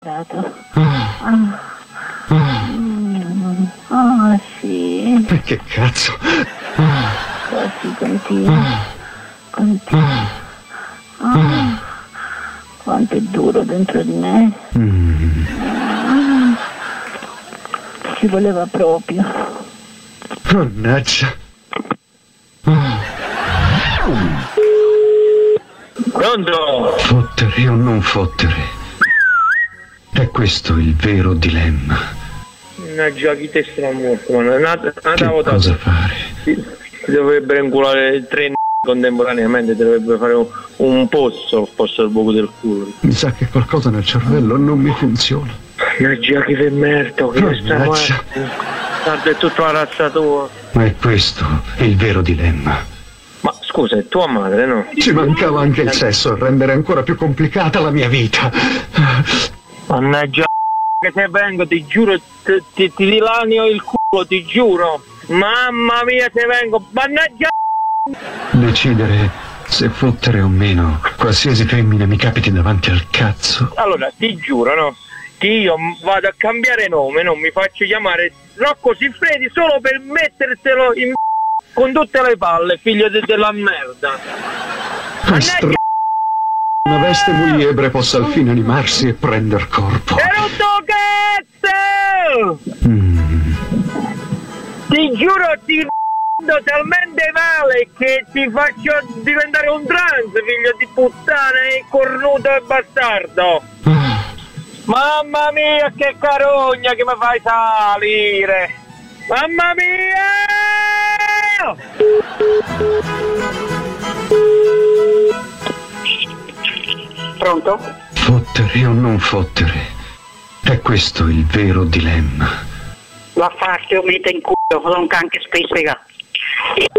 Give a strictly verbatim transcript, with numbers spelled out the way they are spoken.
Ah, ah, mm, ah sì. Che cazzo? Così continua. Continua. Ah, quanto è duro dentro di me. Mm. Ah, ci voleva proprio. Mannaggia. Pronto? Fottere o non fottere? È questo il vero dilemma. Mannaggia, chi te sta morto, ma non è Che cosa fare? Ti, ti dovrebbero inculare tre n***i contemporaneamente, ti dovrebbero fare un, un pozzo al posto del buco del culo. Mi sa che qualcosa nel cervello non mi funziona. Mannaggia, che merda, che sta Mannaggia. Guarda, è tutta la razza tua. Ma è questo il vero dilemma. Ma scusa, è tua madre, no? Ci mancava anche il sesso a rendere ancora più complicata la mia vita. Mannaggia, che se vengo, ti giuro, ti, ti, ti dilanio il culo, ti giuro. Mamma mia, se vengo, mannaggia. Decidere se fottere o meno qualsiasi femmina mi capiti davanti al cazzo. Allora, ti giuro, no? Che io vado a cambiare nome, non mi faccio chiamare Rocco Siffredi solo per mettertelo in con tutte le palle, figlio de- della merda. Mannaggia. Una veste muy ebre possa al fine animarsi e prender corpo. È un tuo cazzo! Mm. Ti giuro, ti v***o talmente male che ti faccio diventare un trans, figlio di puttana, e cornuto e bastardo. Ah. Mamma mia, che carogna che mi fai salire! Mamma mia! Pronto? Fottere o non fottere? È questo il vero dilemma. La faccio, mette in culo, non can che spessega.